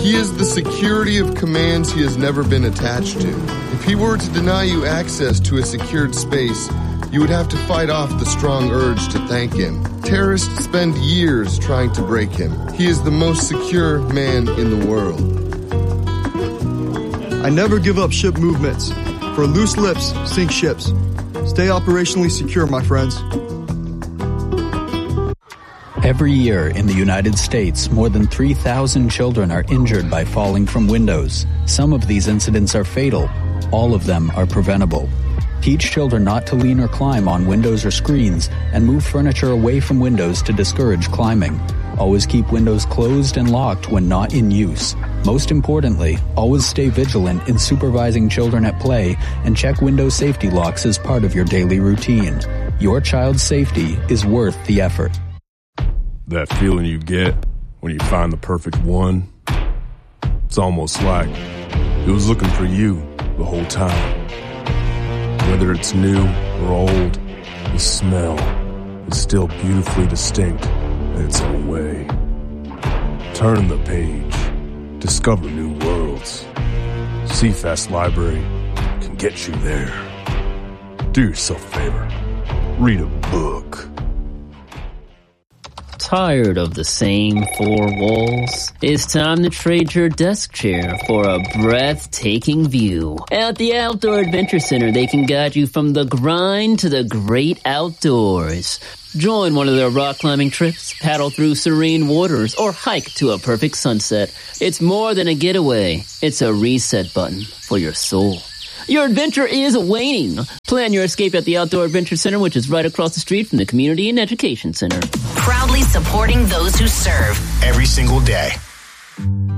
He is the security of commands he has never been attached to. If he were to deny you access to a secured space, you would have to fight off the strong urge to thank him. Terrorists spend years trying to break him. He is the most secure man in the world. I never give up ship movements. For loose lips, sink ships. Stay operationally secure, my friends. Every year in the United States, more than 3,000 children are injured by falling from windows. Some of these incidents are fatal. All of them are preventable. Teach children not to lean or climb on windows or screens, and move furniture away from windows to discourage climbing. Always keep windows closed and locked when not in use. Most importantly, always stay vigilant in supervising children at play and check window safety locks as part of your daily routine. Your child's safety is worth the effort. That feeling you get when you find the perfect one, it's almost like it was looking for you the whole time. Whether it's new or old, the smell is still beautifully distinct in its own way. Turn the page. Discover new worlds. CFAS Library can get you there. Do yourself a favor. Read a book. Tired of the same four walls? It's time to trade your desk chair for a breathtaking view. At the Outdoor Adventure Center, they can guide you from the grind to the great outdoors. Join one of their rock climbing trips, paddle through serene waters, or hike to a perfect sunset. It's more than a getaway. It's a reset button for your soul. Your adventure is waning. Plan your escape at the Outdoor Adventure Center, which is right across the street from the Community and Education Center. Proudly supporting those who serve every single day.